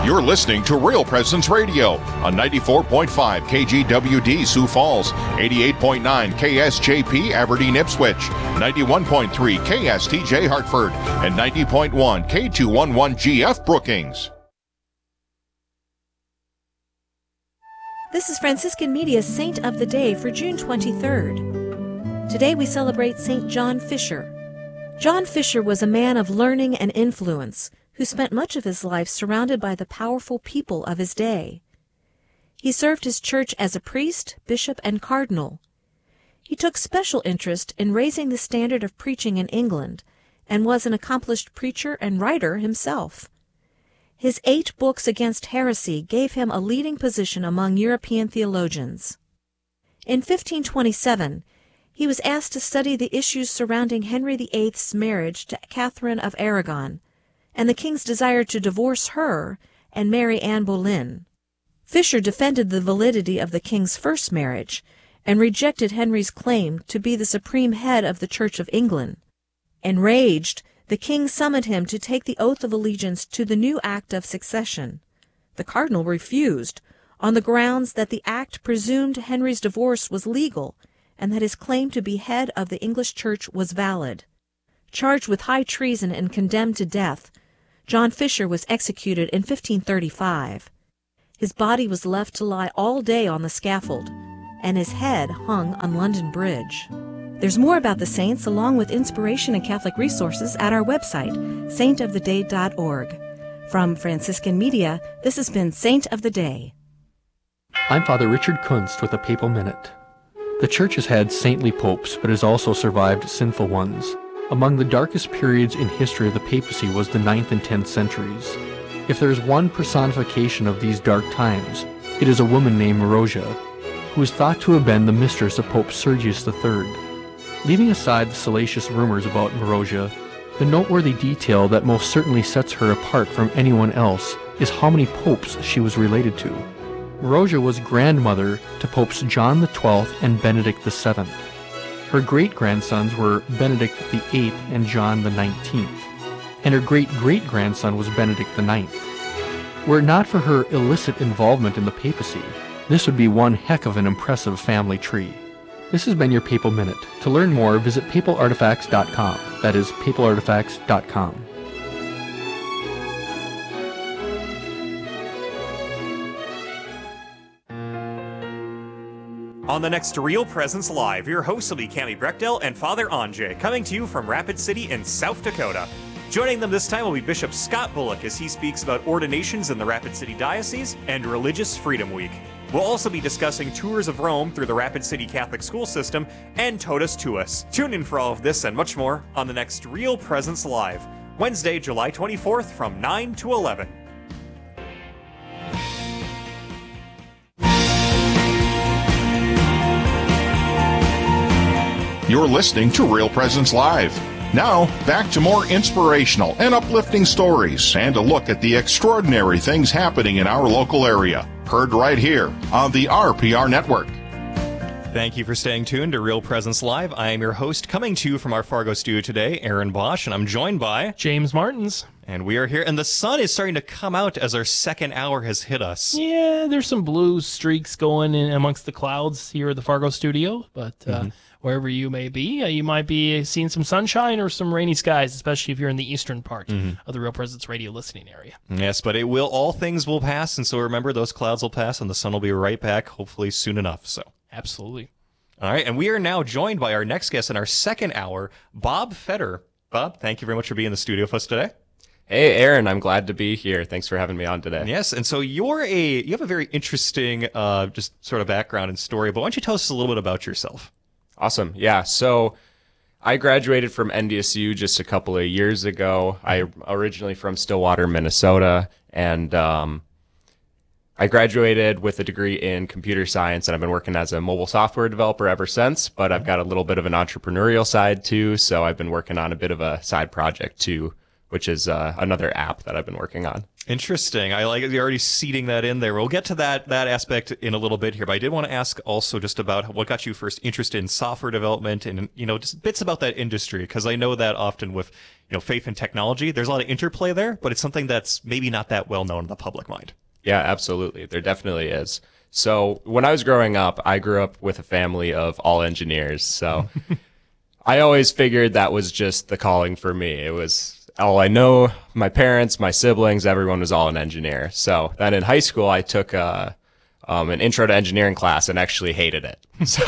You're listening to Real Presence Radio on 94.5 KGWD Sioux Falls, 88.9 KSJP Aberdeen Ipswich, 91.3 KSTJ Hartford, and 90.1 K211GF Brookings. This is Franciscan Media's Saint of the Day for June 23rd. Today we celebrate St. John Fisher. John Fisher was a man of learning and influence who spent much of his life surrounded by the powerful people of his day. He served his church as a priest, bishop, and cardinal. He took special interest in raising the standard of preaching in England and was an accomplished preacher and writer himself. His 8 books against heresy gave him a leading position among European theologians. In 1527, he was asked to study the issues surrounding Henry VIII's marriage to Catherine of Aragon, and the king's desire to divorce her and marry Anne Boleyn. Fisher defended the validity of the king's first marriage and rejected Henry's claim to be the supreme head of the Church of England. Enraged, the king summoned him to take the oath of allegiance to the new Act of Succession. The cardinal refused, on the grounds that the act presumed Henry's divorce was legal and that his claim to be head of the English Church was valid. Charged with high treason and condemned to death, John Fisher was executed in 1535. His body was left to lie all day on the scaffold, and his head hung on London Bridge. There's more about the saints along with inspiration and Catholic resources at our website, saintoftheday.org. From Franciscan Media, this has been Saint of the Day. I'm Father Richard Kunst with a Papal Minute. The Church has had saintly popes, but has also survived sinful ones. Among the darkest periods in history of the papacy was the 9th and 10th centuries. If there is one personification of these dark times, it is a woman named Marozia, who is thought to have been the mistress of Pope Sergius III. Leaving aside the salacious rumors about Marozia, the noteworthy detail that most certainly sets her apart from anyone else is how many popes she was related to. Marozia was grandmother to Popes John XII and Benedict VII. Her great-grandsons were Benedict VIII and John XIX, and her great-great-grandson was Benedict IX. Were it not for her illicit involvement in the papacy, this would be one heck of an impressive family tree. This has been your Papal Minute. To learn more, visit papalartifacts.com. That is, papalartifacts.com. On the next Real Presence Live, your hosts will be Cammie Brechdel and Father Anjay, coming to you from Rapid City in South Dakota. Joining them this time will be Bishop Scott Bullock as he speaks about ordinations in the Rapid City Diocese and Religious Freedom Week. We'll also be discussing tours of Rome through the Rapid City Catholic school system and Totus Tuus. Tune in for all of this and much more on the next Real Presence Live, Wednesday, July 24th from 9 to 11. You're listening to Real Presence Live. Now, back to more inspirational and uplifting stories and a look at the extraordinary things happening in our local area. Heard right here on the RPR Network. Thank you for staying tuned to Real Presence Live. I am your host, coming to you from our Fargo studio today, Aaron Bosch, and I'm joined by James Martins. And we are here, and the sun is starting to come out as our second hour has hit us. Yeah, there's some blue streaks going in amongst the clouds here at the Fargo studio, but wherever you may be, you might be seeing some sunshine or some rainy skies, especially if you're in the eastern part of the Real Presence Radio listening area. Yes, but all things will pass, and so remember, those clouds will pass, and the sun will be right back, hopefully soon enough. So absolutely. All right, and we are now joined by our next guest in our second hour, Bob Fetter. Bob, thank you very much for being in the studio with us today. Hey, Aaron, I'm glad to be here. Thanks for having me on today. Yes, and so you have a very interesting just sort of background and story, but why don't you tell us a little bit about yourself? Awesome. Yeah, so I graduated from NDSU just a couple of years ago. I'm originally from Stillwater, Minnesota, and I graduated with a degree in computer science, and I've been working as a mobile software developer ever since, but I've got a little bit of an entrepreneurial side too, so I've been working on a bit of a side project too, which is another app that I've been working on. Interesting. I like it. You're already seeding that in there. We'll get to that aspect in a little bit here, but I did want to ask also just about what got you first interested in software development and, just bits about that industry, because I know that often with, faith and technology, there's a lot of interplay there, but it's something that's maybe not that well known in the public mind. Yeah, absolutely. There definitely is. So when I was growing up, I grew up with a family of all engineers. So I always figured that was just the calling for me. It was all I know. My parents, my siblings, everyone was all an engineer. So then in high school, I took an intro to engineering class and actually hated it. So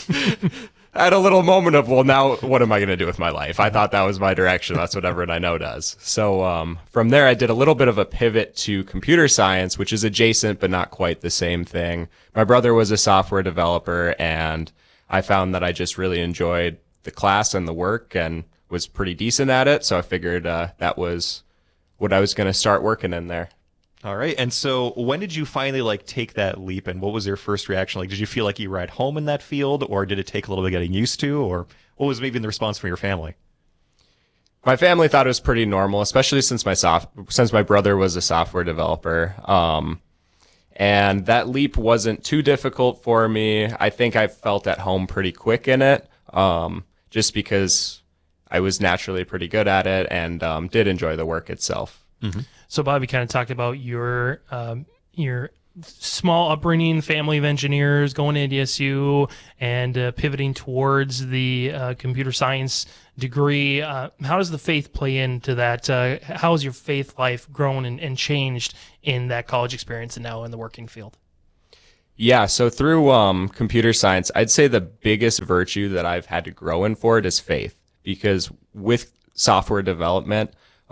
I had a little moment of, well, now what am I going to do with my life? I thought that was my direction. That's what everyone I know does. So from there, I did a little bit of a pivot to computer science, which is adjacent but not quite the same thing. My brother was a software developer, and I found that I just really enjoyed the class and the work and was pretty decent at it. So I figured that was what I was going to start working in there. All right. And so when did you finally take that leap, and what was your first reaction? Did you feel like you were at home in that field, or did it take a little bit getting used to, or what was maybe the response from your family? My family thought it was pretty normal, especially since my brother was a software developer. And that leap wasn't too difficult for me. I think I felt at home pretty quick in it, just because I was naturally pretty good at it and did enjoy the work itself. Mm-hmm. So Bobby kind of talked about your small upbringing, family of engineers, going to NDSU, and pivoting towards the computer science degree. How does the faith play into that? How has your faith life grown and changed in that college experience and now in the working field? Yeah, so through computer science, I'd say the biggest virtue that I've had to grow in for it is faith. Because with software development,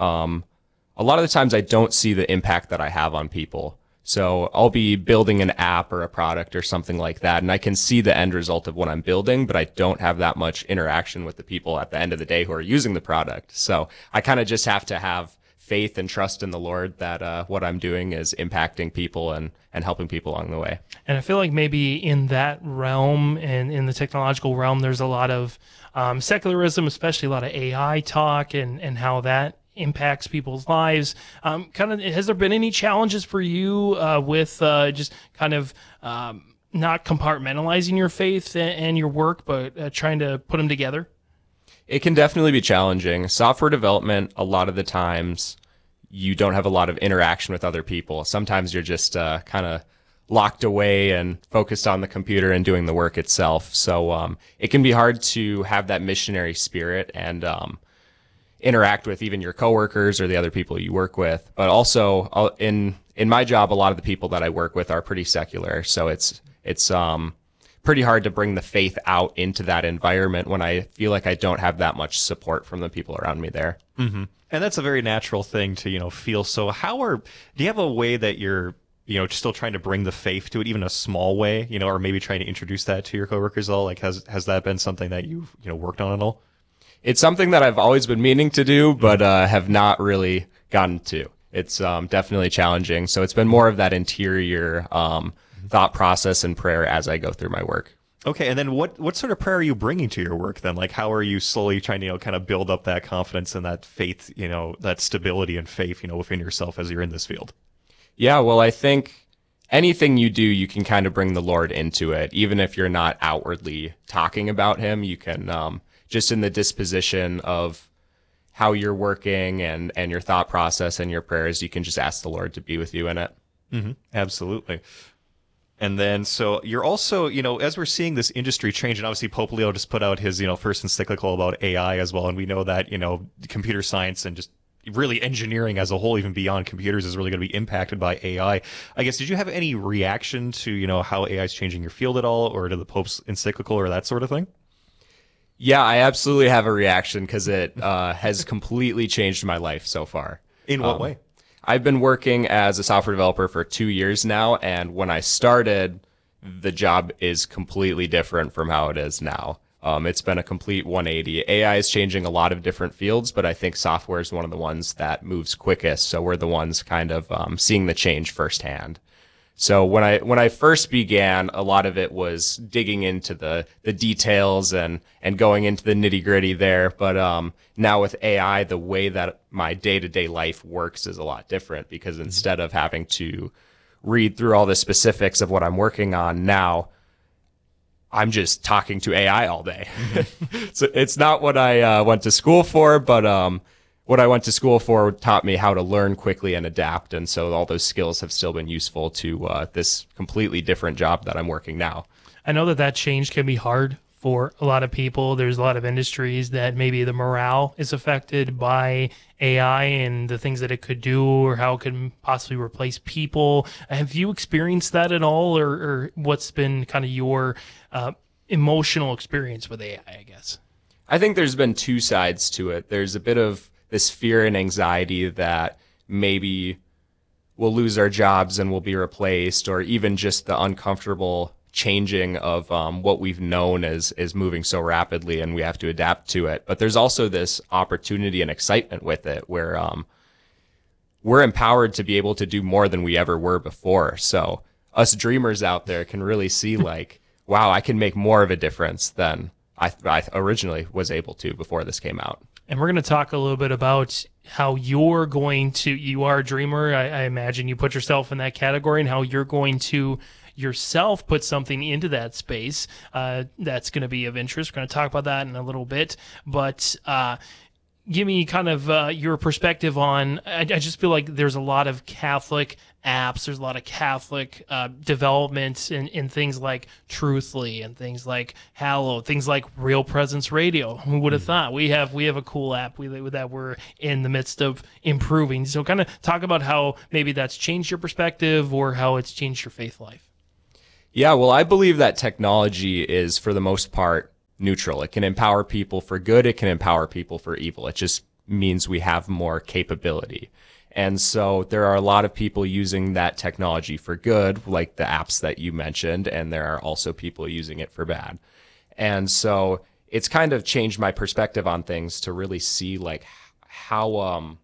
a lot of the times I don't see the impact that I have on people. So I'll be building an app or a product or something like that, and I can see the end result of what I'm building, but I don't have that much interaction with the people at the end of the day who are using the product. So I kind of just have to have faith and trust in the Lord that what I'm doing is impacting people and helping people along the way. And I feel like maybe in that realm and in the technological realm, there's a lot of secularism, especially a lot of AI talk and how that impacts people's lives. Has there been any challenges for you with just kind of not compartmentalizing your faith and your work, but trying to put them together? It can definitely be challenging. Software development, a lot of the times, you don't have a lot of interaction with other people. Sometimes you're just kind of locked away and focused on the computer and doing the work itself. So it can be hard to have that missionary spirit and interact with even your coworkers or the other people you work with. But also in my job, a lot of the people that I work with are pretty secular. So it's pretty hard to bring the faith out into that environment when I feel like I don't have that much support from the people around me there. Mm-hmm. And that's a very natural thing to, feel. So do you have a way that you're, still trying to bring the faith to it, even a small way, or maybe trying to introduce that to your coworkers at all? Has that been something that you've, worked on at all? It's something that I've always been meaning to do, but have not really gotten to. It's definitely challenging. So it's been more of that interior thought process and prayer as I go through my work. Okay, and then what sort of prayer are you bringing to your work then? How are you slowly trying to kind of build up that confidence and that faith, that stability and faith, within yourself as you're in this field? Yeah, well, I think anything you do, you can kind of bring the Lord into it. Even if you're not outwardly talking about him, you can just in the disposition of how you're working and your thought process and your prayers, you can just ask the Lord to be with you in it. Mm-hmm. Absolutely. And then, so you're also, as we're seeing this industry change, and obviously Pope Leo just put out his, first encyclical about AI as well. And we know that, computer science and just really engineering as a whole, even beyond computers, is really going to be impacted by AI. I guess, did you have any reaction to, how AI is changing your field at all, or to the Pope's encyclical or that sort of thing? Yeah, I absolutely have a reaction because it has completely changed my life so far. In what way? I've been working as a software developer for 2 years now, and when I started, the job is completely different from how it is now. It's been a complete 180. AI is changing a lot of different fields, but I think software is one of the ones that moves quickest, so we're the ones kind of seeing the change firsthand. So when I first began, a lot of it was digging into the details and going into the nitty gritty there. But now with AI, the way that my day-to-day life works is a lot different, because instead of having to read through all the specifics of what I'm working on now, I'm just talking to AI all day. So it's not what I went to school for, but what I went to school for taught me how to learn quickly and adapt. And so all those skills have still been useful to this completely different job that I'm working now. I know that change can be hard for a lot of people. There's a lot of industries that maybe the morale is affected by AI and the things that it could do, or how it could possibly replace people. Have you experienced that at all, or what's been kind of your emotional experience with AI, I guess? I think there's been two sides to it. There's a bit of this fear and anxiety that maybe we'll lose our jobs and we'll be replaced, or even just the uncomfortable changing of what we've known as moving so rapidly, and we have to adapt to it. But there's also this opportunity and excitement with it, where we're empowered to be able to do more than we ever were before. So us dreamers out there can really see like, wow, I can make more of a difference than I originally was able to before this came out. And we're going to talk a little bit about how you are a dreamer. I imagine you put yourself in that category, and how you're going to yourself put something into that space that's going to be of interest. We're going to talk about that in a little bit. But give me kind of your perspective on, I just feel like there's a lot of Catholic apps, there's a lot of Catholic developments in things like Truthly and things like Hallow, things like Real Presence Radio. Who would have thought? We have a cool app that we're in the midst of improving. So kind of talk about how maybe that's changed your perspective, or how it's changed your faith life. Yeah, well, I believe that technology is, for the most part, neutral. It can empower people for good. It can empower people for evil. It just means we have more capability. And so there are a lot of people using that technology for good, like the apps that you mentioned, and there are also people using it for bad. And so it's kind of changed my perspective on things to really see like how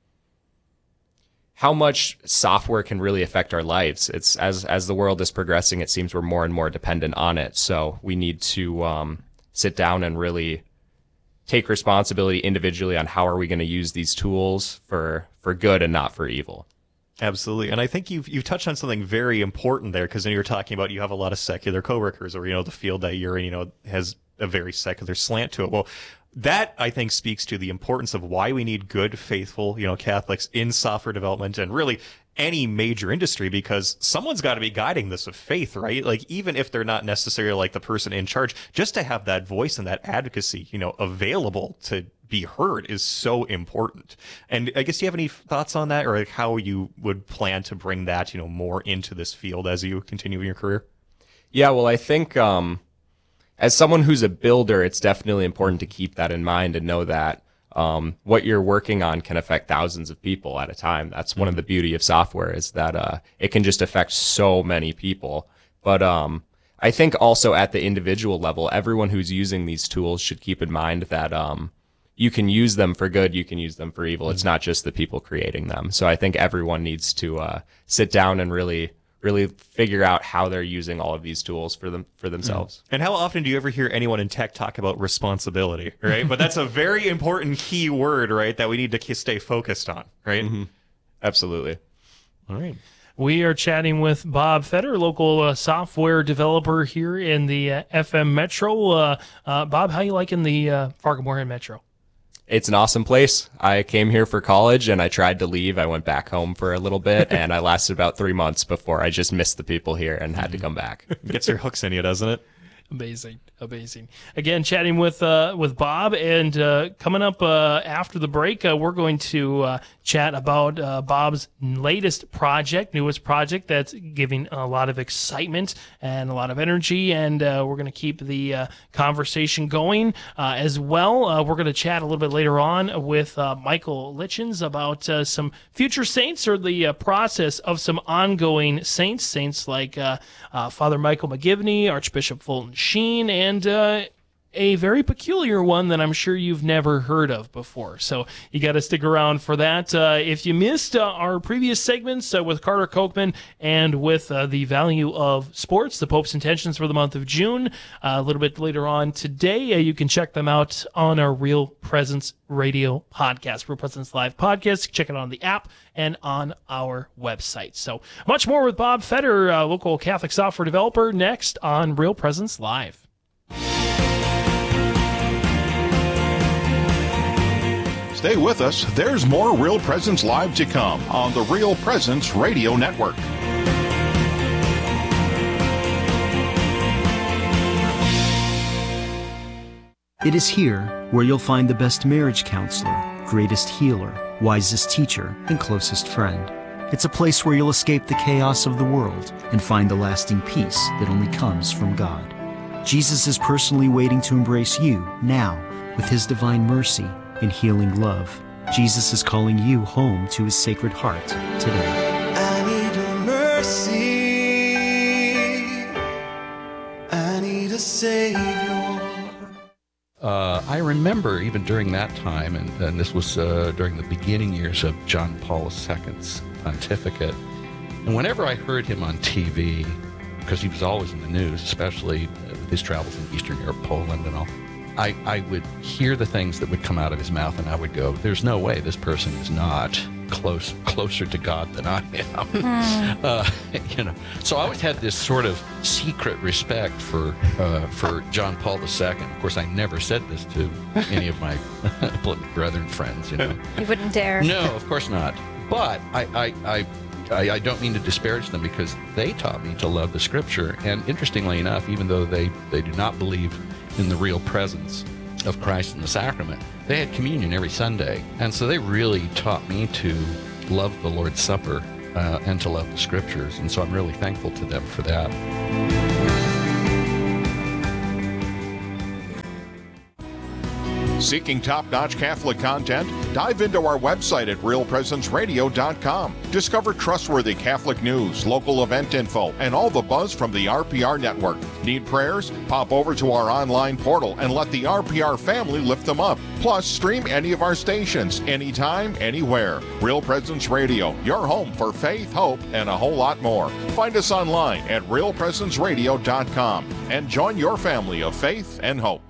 much software can really affect our lives. It's as the world is progressing, it seems we're more and more dependent on it. So we need to sit down and really take responsibility individually on how are we going to use these tools for good and not for evil. Absolutely. And I think you've touched on something very important there, because then you're talking about you have a lot of secular coworkers, or, the field that you're in, has a very secular slant to it. Well, that, I think, speaks to the importance of why we need good, faithful, Catholics in software development and really any major industry, because someone's got to be guiding this with faith, right? Like, even if they're not necessarily like the person in charge, just to have that voice and that advocacy, available to be heard is so important. And I guess, do you have any thoughts on that, or like how you would plan to bring that, more into this field as you continue in your career? Yeah, well, I think, as someone who's a builder, it's definitely important to keep that in mind and know that what you're working on can affect thousands of people at a time. That's one of the beauty of software, is that it can just affect so many people. But I think also at the individual level, everyone who's using these tools should keep in mind that you can use them for good, you can use them for evil. It's not just the people creating them. So I think everyone needs to sit down and really figure out how they're using all of these tools for themselves. And how often do you ever hear anyone in tech talk about responsibility, right? But that's a very important key word, right, that we need to stay focused on, right? Mm-hmm. Absolutely. All right. We are chatting with Bob Fetter, local software developer here in the FM Metro. Bob, how you liking the Fargo-Moorhead Metro? It's an awesome place. I came here for college and I tried to leave. I went back home for a little bit and I lasted about 3 months before I just missed the people here and had to come back. Gets your hooks in you, doesn't it? Amazing. Again, chatting with Bob, and coming up after the break, we're going to chat about Bob's newest project that's giving a lot of excitement and a lot of energy, and we're going to keep the conversation going as well. We're going to chat a little bit later on with Michael Litchens about some future saints, or the process of some ongoing saints like Father Michael McGivney, Archbishop Fulton Sheen, and a very peculiar one that I'm sure you've never heard of before. So you got to stick around for that. If you missed our previous segments with Carter Kochman and with the value of sports, the Pope's intentions for the month of June, a little bit later on today, you can check them out on our Real Presence Radio podcast, Real Presence Live podcast. Check it out on the app and on our website. So much more with Bob Fetter, local Catholic software developer, next on Real Presence Live. Stay with us. There's more Real Presence Live to come on the Real Presence Radio Network. It is here where you'll find the best marriage counselor, greatest healer, wisest teacher, and closest friend. It's a place where you'll escape the chaos of the world and find the lasting peace that only comes from God. Jesus is personally waiting to embrace you now with his divine mercy and healing love. Jesus is calling you home to his Sacred Heart today. I need a mercy. I need a Savior. I remember even during that time, and this was during the beginning years of John Paul II's pontificate, and whenever I heard him on TV, because he was always in the news, especially with his travels in Eastern Europe, Poland and all, I would hear the things that would come out of his mouth, and I would go, there's no way this person is not closer to God than I am. So I always had this sort of secret respect for John Paul II. Of course, I never said this to any of my brethren friends. You wouldn't dare. No, of course not. But I don't mean to disparage them, because they taught me to love the Scripture. And interestingly enough, even though they do not believe in the real presence of Christ in the sacrament, they had communion every Sunday. And so they really taught me to love the Lord's Supper and to love the Scriptures. And so I'm really thankful to them for that. Seeking top-notch Catholic content? Dive into our website at realpresenceradio.com. Discover trustworthy Catholic news, local event info, and all the buzz from the RPR network. Need prayers? Pop over to our online portal and let the RPR family lift them up. Plus, stream any of our stations, anytime, anywhere. Real Presence Radio, your home for faith, hope, and a whole lot more. Find us online at realpresenceradio.com and join your family of faith and hope.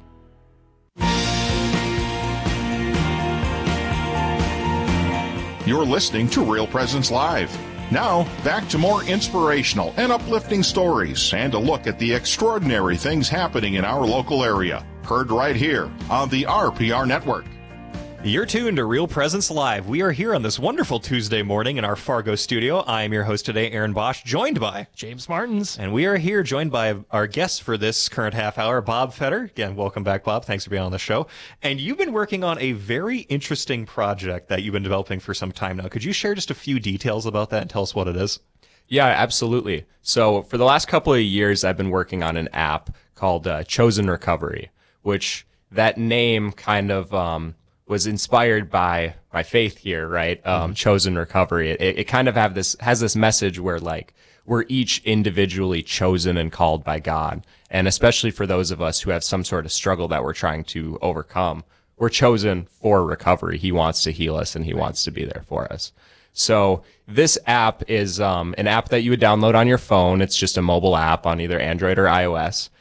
You're listening to Real Presence Live. Now, back to more inspirational and uplifting stories and a look at the extraordinary things happening in our local area. Heard right here on the RPR Network. You're tuned to Real Presence Live. We are here on this wonderful Tuesday morning in our Fargo studio. I am your host today, Aaron Bosch, joined by James Martins. And we are here joined by our guest for this current half hour, Bob Fetter. Again, welcome back, Bob. Thanks for being on the show. And you've been working on a very interesting project that you've been developing for some time now. Could you share just a few details about that and tell us what it is? Yeah, absolutely. So for the last couple of years, I've been working on an app called Chosen Recovery, which that name kind of was inspired by my faith here, right? Chosen Recovery. It kind of has this message where like we're each individually chosen and called by God. And especially for those of us who have some sort of struggle that we're trying to overcome, we're chosen for recovery. He wants to heal us and he wants to be there for us. So this app is an app that you would download on your phone. It's just a mobile app on either Android or iOS.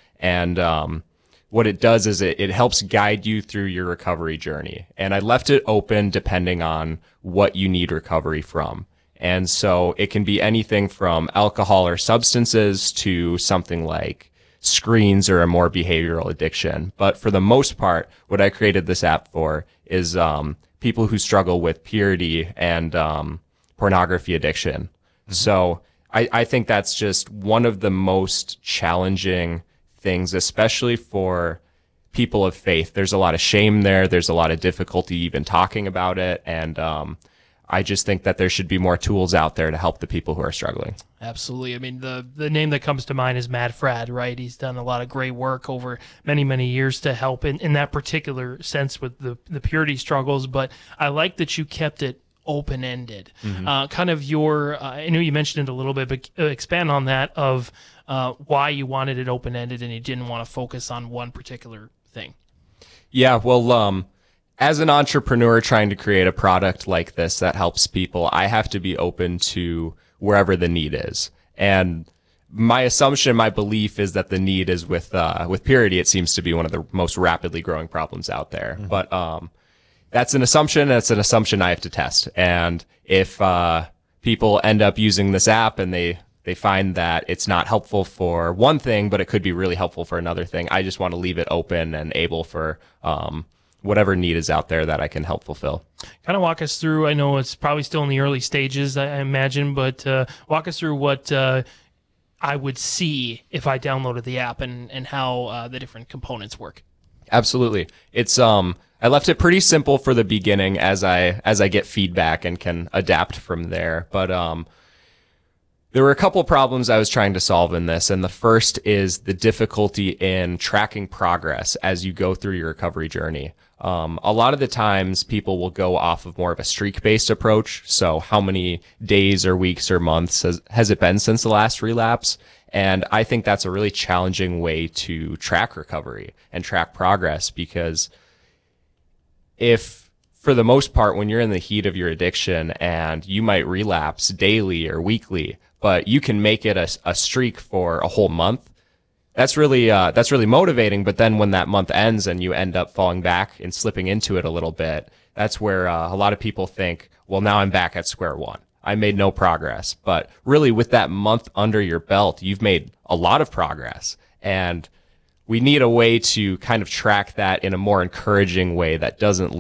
And what it does is it helps guide you through your recovery journey. And I left it open depending on what you need recovery from. And so it can be anything from alcohol or substances to something like screens or a more behavioral addiction. But for the most part, what I created this app for is people who struggle with purity and pornography addiction. Mm-hmm. So I think that's just one of the most challenging things, especially for people of faith. There's a lot of shame there. There's a lot of difficulty even talking about it. And I just think that there should be more tools out there to help the people who are struggling. Absolutely. I mean, the name that comes to mind is Matt Fradd, right? He's done a lot of great work over many, many years to help in that particular sense with the purity struggles. But I like that you kept it open-ended. Mm-hmm. Kind of your, I know you mentioned it a little bit, but expand on that of why you wanted it open-ended and you didn't want to focus on one particular thing. thing. Yeah, well, as an entrepreneur trying to create a product like this that helps people, I have to be open to wherever the need is. And my assumption, my belief is that the need is with purity. It seems to be one of the most rapidly growing problems out there. Mm-hmm. But that's an assumption. That's an assumption I have to test. And if people end up using this app and they find that it's not helpful for one thing, but it could be really helpful for another thing, I just want to leave it open and able for whatever need is out there that I can help fulfill. Kind of walk us through, I know it's probably still in the early stages, I imagine, but walk us through what I would see if I downloaded the app and how the different components work. Absolutely. It's I left it pretty simple for the beginning as I get feedback and can adapt from there. But there were a couple problems I was trying to solve in this, and the first is the difficulty in tracking progress as you go through your recovery journey. A lot of the times people will go off of more of a streak-based approach. So how many days or weeks or months has it been since the last relapse? And I think that's a really challenging way to track recovery and track progress, because if, for the most part, when you're in the heat of your addiction and you might relapse daily or weekly, but you can make it a streak for a whole month, that's really motivating. But then when that month ends and you end up falling back and slipping into it a little bit, that's where a lot of people think, well, now I'm back at square one. I made no progress. But really, with that month under your belt, you've made a lot of progress. And we need a way to kind of track that in a more encouraging way that doesn't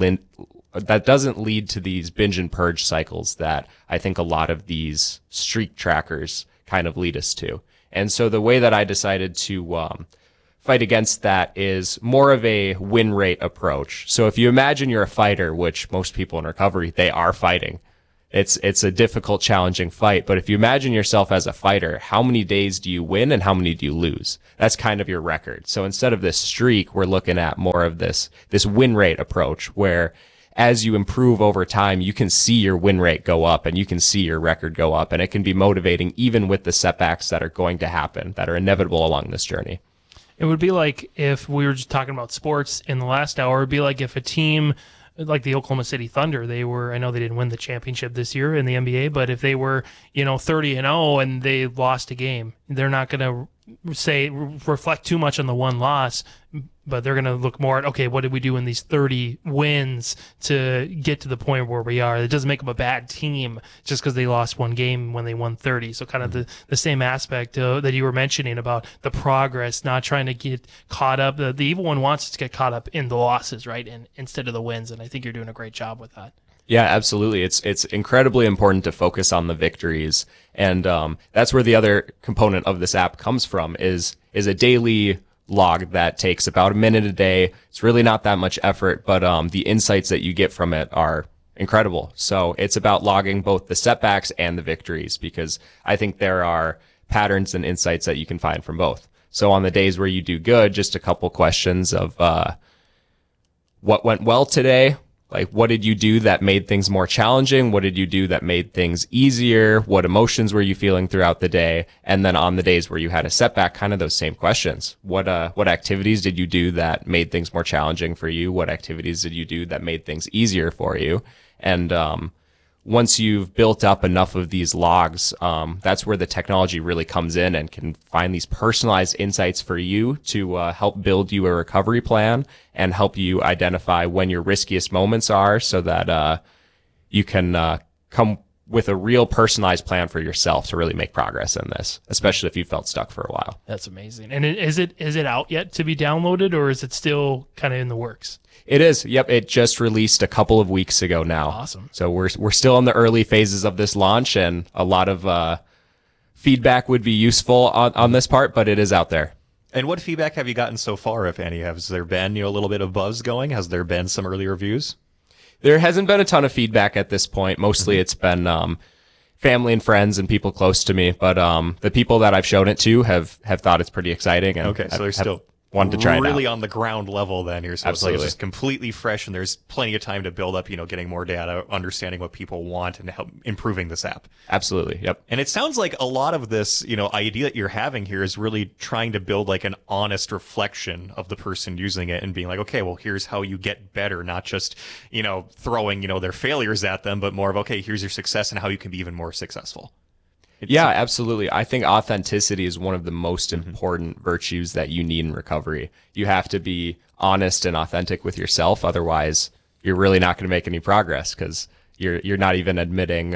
lead to these binge and purge cycles that I think a lot of these streak trackers kind of lead us to. And so the way that I decided to fight against that is more of a win rate approach. So if you imagine you're a fighter, which most people in recovery, they are fighting. It's a difficult, challenging fight. But if you imagine yourself as a fighter, how many days do you win and how many do you lose? That's kind of your record. So instead of this streak, we're looking at more of this win rate approach, where as you improve over time, you can see your win rate go up and you can see your record go up, and it can be motivating even with the setbacks that are going to happen, that are inevitable along this journey. It would be like if we were just talking about sports in the last hour, it'd be like if a team like the Oklahoma City Thunder, I know they didn't win the championship this year in the NBA, but if they were, 30-0 and they lost a game, they're not going to reflect too much on the one loss, but they're going to look more at, okay, what did we do in these 30 wins to get to the point where we are? It doesn't make them a bad team just because they lost one game when they won 30. So kind of the same aspect that you were mentioning about the progress, not trying to get caught up. The evil one wants us to get caught up in the losses, right? And instead of the wins. And I think you're doing a great job with that. Yeah, absolutely. It's incredibly important to focus on the victories. And that's where the other component of this app comes from is a daily log that takes about a minute a day. It's really not that much effort, but the insights that you get from it are incredible. So it's about logging both the setbacks and the victories, because I think there are patterns and insights that you can find from both. So on the days where you do good, just a couple questions of what went well today. Like, what did you do that made things more challenging? What did you do that made things easier? What emotions were you feeling throughout the day? And then on the days where you had a setback, kind of those same questions. What activities did you do that made things more challenging for you? What activities did you do that made things easier for you? And once you've built up enough of these logs, that's where the technology really comes in and can find these personalized insights for you to help build you a recovery plan and help you identify when your riskiest moments are, so that you can come with a real personalized plan for yourself to really make progress in this, especially if you felt stuck for a while. That's amazing. And is it out yet to be downloaded, or is it still kind of in the works? It is. Yep. It just released a couple of weeks ago now. Awesome. So we're still in the early phases of this launch, and a lot of feedback would be useful on this part, but it is out there. And what feedback have you gotten so far, if any? Has there been a little bit of buzz going? Has there been some early reviews? There hasn't been a ton of feedback at this point. Mostly it's been family and friends and people close to me, but the people that I've shown it to have thought it's pretty exciting. And okay, so there's still wanted to try it really out. on the ground level then here. So it's like it's just completely fresh and there's plenty of time to build up, getting more data, understanding what people want and help improving this app. Absolutely. Yep. And it sounds like a lot of this, idea that you're having here is really trying to build like an honest reflection of the person using it and being like, okay, well, here's how you get better, not just, throwing, their failures at them, but more of, okay, here's your success and how you can be even more successful. Yeah, absolutely. I think authenticity is one of the most important virtues that you need in recovery. You have to be honest and authentic with yourself. Otherwise, you're really not going to make any progress because you're not even admitting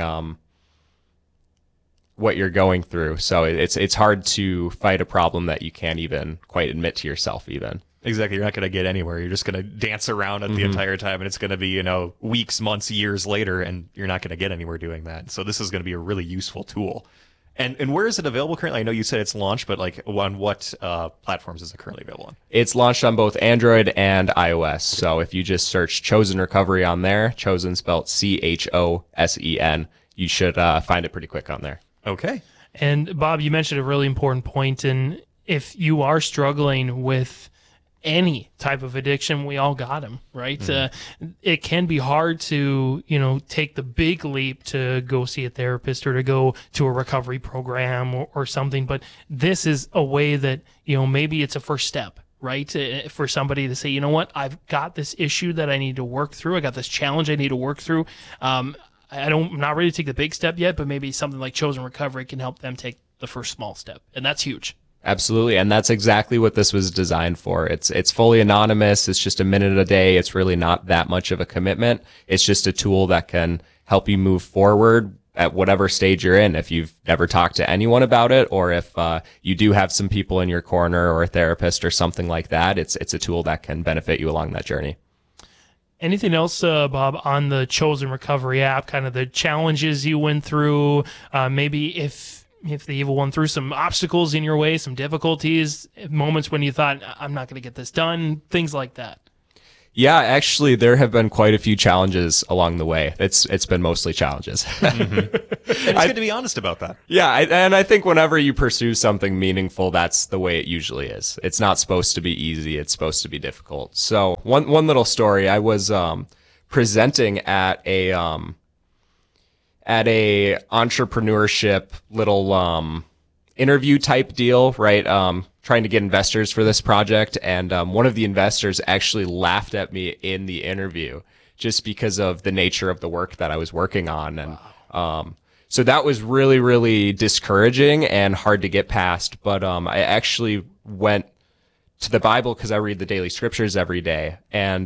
what you're going through. So it's hard to fight a problem that you can't even quite admit to yourself even. Exactly. You're not going to get anywhere. You're just going to dance around it the entire time, and it's going to be, weeks, months, years later, and you're not going to get anywhere doing that. So this is going to be a really useful tool. And where is it available currently? I know you said it's launched, but like on what platforms is it currently available on? It's launched on both Android and iOS. So if you just search Chosen Recovery on there, Chosen spelled CHOSEN, you should find it pretty quick on there. Okay. And Bob, you mentioned a really important point, and if you are struggling with any type of addiction, we all got them, right? It can be hard to, take the big leap to go see a therapist or to go to a recovery program or something. But this is a way that, maybe it's a first step, right? For somebody to say, you know what, I've got this issue that I need to work through. I got this challenge I need to work through. I'm not ready to take the big step yet, but maybe something like Chosen Recovery can help them take the first small step. And that's huge. Absolutely. And that's exactly what this was designed for. It's fully anonymous. It's just a minute a day. It's really not that much of a commitment. It's just a tool that can help you move forward at whatever stage you're in. If you've never talked to anyone about it, or if you do have some people in your corner or a therapist or something like that, it's a tool that can benefit you along that journey. Anything else, Bob, on the Chosen Recovery app, kind of the challenges you went through, maybe if the evil one threw some obstacles in your way, some difficulties, moments when you thought, I'm not going to get this done, things like that? Yeah, actually, there have been quite a few challenges along the way. It's been mostly challenges. And it's good to be honest about that. Yeah, and I think whenever you pursue something meaningful, that's the way it usually is. It's not supposed to be easy. It's supposed to be difficult. So one little story, I was presenting at a entrepreneurship little interview type deal, right? Trying to get investors for this project. And one of the investors actually laughed at me in the interview just because of the nature of the work that I was working on. And so that was really, really discouraging and hard to get past. But I actually went to the Bible because I read the daily scriptures every day. And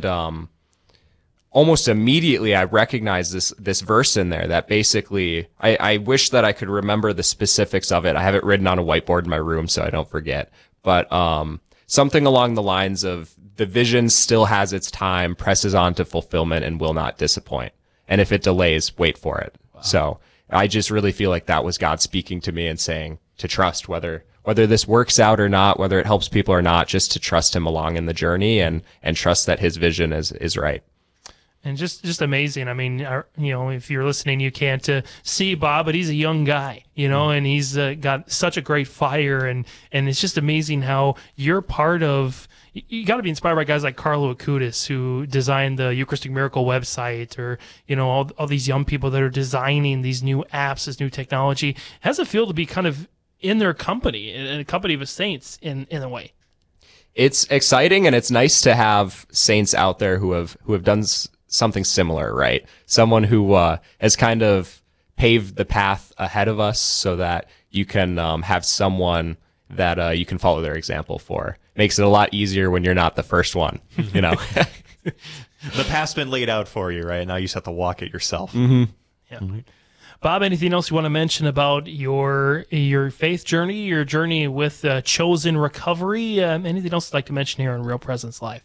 almost immediately I recognized this verse in there that basically, I wish that I could remember the specifics of it. I have it written on a whiteboard in my room so I don't forget. But something along the lines of the vision still has its time, presses on to fulfillment, and will not disappoint. And if it delays, wait for it. Wow. So I just really feel like that was God speaking to me and saying to trust whether this works out or not, whether it helps people or not, just to trust him along in the journey and trust that his vision is right. And just amazing. I mean, if you're listening, you can't see Bob, but he's a young guy, and he's got such a great fire. And it's just amazing how you're part of, you got to be inspired by guys like Carlo Acutis, who designed the Eucharistic Miracle website, or, all these young people that are designing these new apps, this new technology. How's it feel to be kind of in their company, in a company of saints in a way? It's exciting, and it's nice to have saints out there who have done something similar, right? Someone who has kind of paved the path ahead of us so that you can have someone that you can follow their example for. Makes it a lot easier when you're not the first one, The path's been laid out for you, right? Now you just have to walk it yourself. Mm-hmm. Yeah. Mm-hmm. Bob, anything else you want to mention about your faith journey, your journey with Chosen Recovery? Anything else you'd like to mention here on Real Presence Live?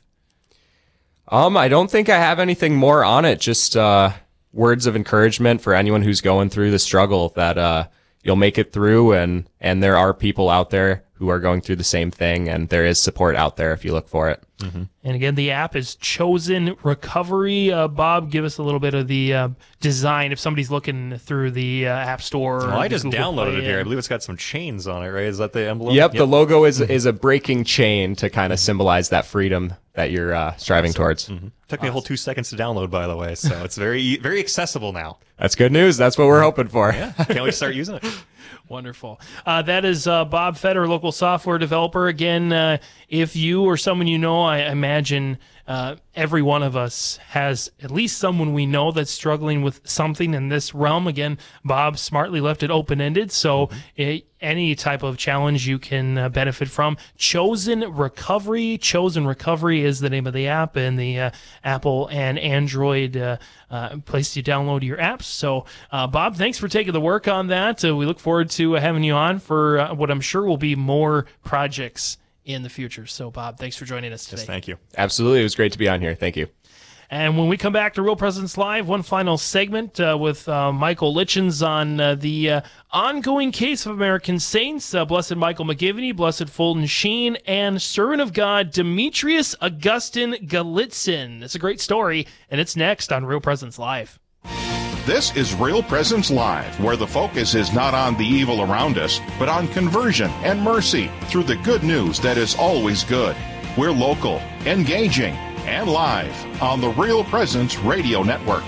I don't think I have anything more on it. Just words of encouragement for anyone who's going through the struggle that you'll make it through, and there are people out there who are going through the same thing, and there is support out there if you look for it. And again, the app is Chosen Recovery. Bob, give us a little bit of the design if somebody's looking through the App Store. Well, I just Google downloaded Play it here. I believe it's got some chains on it, right? Is that the emblem? Yep, the logo is a breaking chain to kind of symbolize that freedom that you're striving towards. Took me a whole 2 seconds to download, by the way, so it's very, very accessible now. That's good news. That's what we're hoping for. Yeah, can't wait to start using it. Wonderful. That is Bob Fetter, local software developer. Again, if you or someone you know, I imagine every one of us has at least someone we know that's struggling with something in this realm. Again, Bob smartly left it open-ended, so any type of challenge you can benefit from. Chosen Recovery. Chosen Recovery is the name of the app, and the Apple and Android place to download your apps. So, Bob, thanks for taking the work on that. We look forward to having you on for what I'm sure will be more projects in the future. So, Bob, thanks for joining us today. Yes, thank you. Absolutely. It was great to be on here. Thank you. And when we come back to Real Presence Live, one final segment with Michael Litchens on the ongoing case of American saints, Blessed Michael McGivney, Blessed Fulton Sheen, and servant of God Demetrius Augustine Gallitzin. It's a great story, and it's next on Real Presence Live. This is Real Presence Live, where the focus is not on the evil around us, but on conversion and mercy through the good news that is always good. We're local, engaging, and live on the Real Presence Radio Network.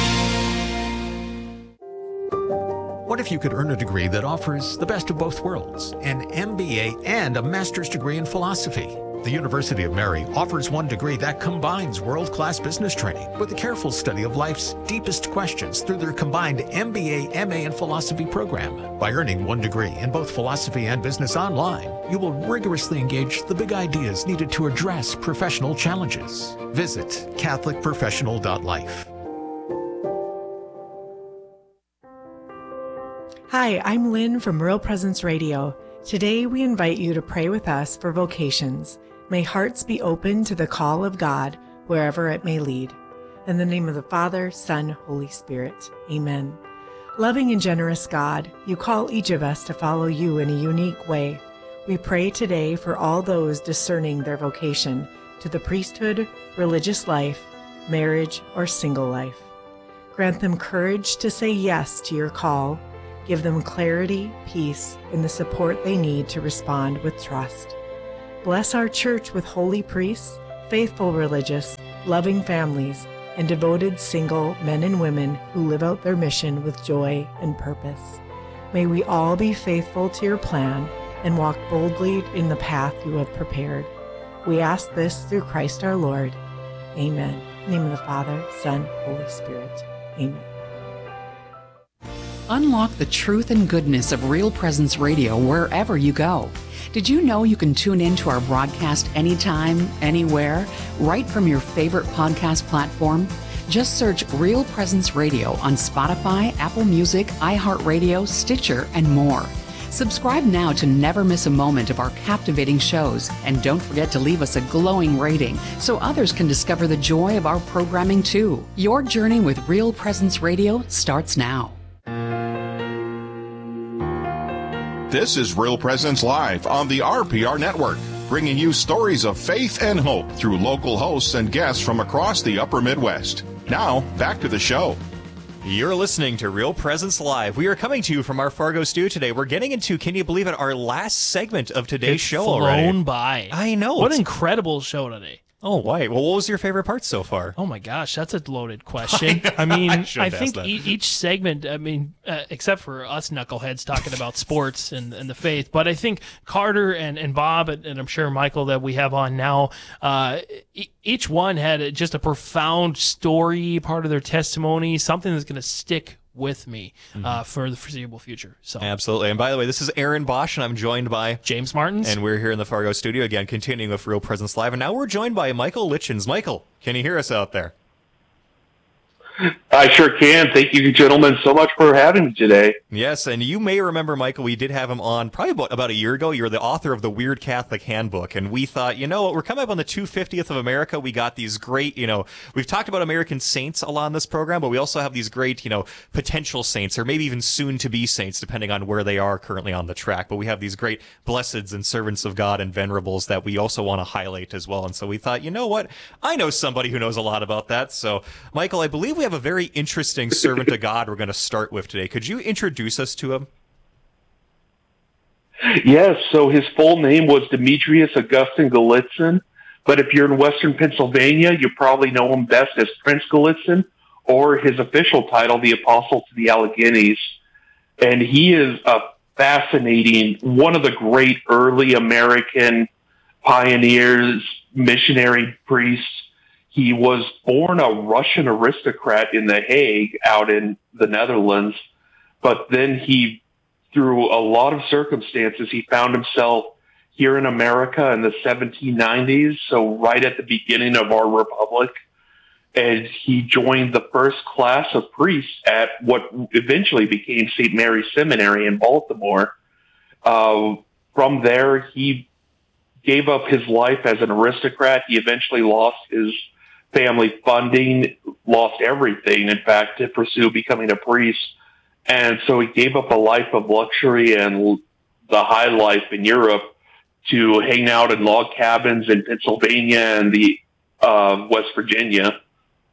What if you could earn a degree that offers the best of both worlds, an MBA and a master's degree in philosophy? The University of Mary offers one degree that combines world-class business training with a careful study of life's deepest questions through their combined MBA, MA, and philosophy program. By earning one degree in both philosophy and business online, you will rigorously engage the big ideas needed to address professional challenges. Visit catholicprofessional.life. Hi, I'm Lynn from Real Presence Radio. Today we invite you to pray with us for vocations. May hearts be open to the call of God wherever it may lead. In the name of the Father, Son, Holy Spirit. Amen. Loving and generous God, you call each of us to follow you in a unique way. We pray today for all those discerning their vocation to the priesthood, religious life, marriage, or single life. Grant them courage to say yes to your call. Give them clarity, peace, and the support they need to respond with trust. Bless our church with holy priests, faithful religious, loving families, and devoted single men and women who live out their mission with joy and purpose. May we all be faithful to your plan and walk boldly in the path you have prepared. We ask this through Christ our Lord. Amen. In the name of the Father, Son, Holy Spirit. Amen. Unlock the truth and goodness of Real Presence Radio wherever you go. Did you know you can tune in to our broadcast anytime, anywhere, right from your favorite podcast platform? Just search Real Presence Radio on Spotify, Apple Music, iHeartRadio, Stitcher, and more. Subscribe now to never miss a moment of our captivating shows, and don't forget to leave us a glowing rating so others can discover the joy of our programming too. Your journey with Real Presence Radio starts now. This is Real Presence Live on the RPR Network, bringing you stories of faith and hope through local hosts and guests from across the upper Midwest. Now, back to the show. You're listening to Real Presence Live. We are coming to you from our Fargo studio today. We're getting into, can you believe it, our last segment of today's show already. Flown by. I know. What an incredible show today. Oh, why? Well, what was your favorite part so far? Oh, my gosh, that's a loaded question. I mean, I think each segment, except for us knuckleheads talking about sports and the faith, but I think Carter and Bob, and I'm sure Michael that we have on now, each one had just a profound story, part of their testimony, something that's going to stick with me for the foreseeable future. So absolutely. And by the way, this is Aaron Bosch, and I'm joined by James Martins, and we're here in the Fargo studio again, continuing with Real Presence Live. And now we're joined by Michael Litchens. Michael, can you hear us out there? I sure can. Thank you, gentlemen, so much for having me today. Yes, and you may remember, Michael, we did have him on probably about a year ago. You're the author of the Weird Catholic Handbook, and we thought, you know what, we're coming up on the 250th of America. We got these great, we've talked about American saints a lot in this program, but we also have these great, potential saints, or maybe even soon-to-be saints, depending on where they are currently on the track. But we have these great blesseds and servants of God and venerables that we also want to highlight as well. And so we thought, you know what, I know somebody who knows a lot about that. So, Michael, I believe we have a very interesting servant of God we're going to start with today. Could you introduce us to him? Yes, so his full name was Demetrius Augustine Gallitzin, but if you're in Western Pennsylvania, you probably know him best as Prince Gallitzin, or his official title, the Apostle to the Alleghenies. And he is a fascinating, one of the great early American pioneers, missionary priests. He was born a Russian aristocrat in The Hague out in the Netherlands, but then he, through a lot of circumstances, he found himself here in America in the 1790s, so right at the beginning of our republic, and he joined the first class of priests at what eventually became St. Mary's Seminary in Baltimore. From there, he gave up his life as an aristocrat. He eventually lost his family funding, lost everything, in fact, to pursue becoming a priest. And so he gave up a life of luxury and the high life in Europe to hang out in log cabins in Pennsylvania and the West Virginia.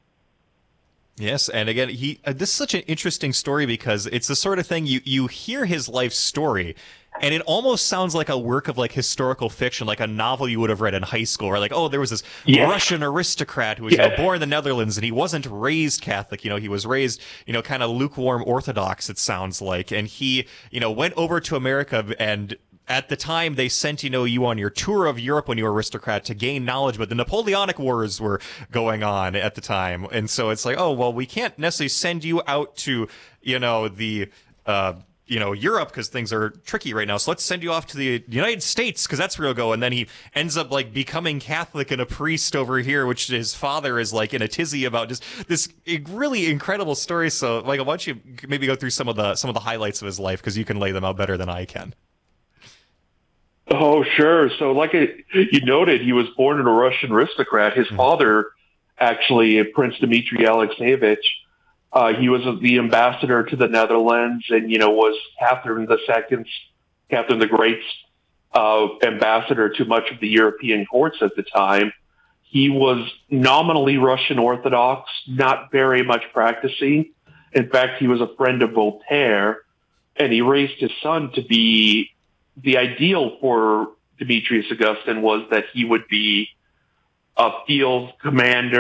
Yes, and again, this is such an interesting story because it's the sort of thing you hear his life story, and it almost sounds like a work of like historical fiction, like a novel you would have read in high school, or like, oh, there was this Russian aristocrat who was born in the Netherlands, and he wasn't raised Catholic, he was raised, kind of lukewarm Orthodox, it sounds like, and he, went over to America, and at the time, they sent, you on your tour of Europe when you were aristocrat to gain knowledge, but the Napoleonic Wars were going on at the time. And so it's like, oh, well, we can't necessarily send you out to, the, Europe because things are tricky right now. So let's send you off to the United States because that's where you'll go. And then he ends up like becoming Catholic and a priest over here, which his father is like in a tizzy about. Just this really incredible story. So, Michael, why don't you maybe go through some of the highlights of his life because you can lay them out better than I can. Oh, sure. So like you noted, he was born in a Russian aristocrat. His father, actually, Prince Dmitry Alexeyevich, he was the ambassador to the Netherlands and, was Catherine the Great's ambassador to much of the European courts at the time. He was nominally Russian Orthodox, not very much practicing. In fact, he was a friend of Voltaire, and he raised his son to be. The ideal for Demetrius Augustine was that he would be a field commander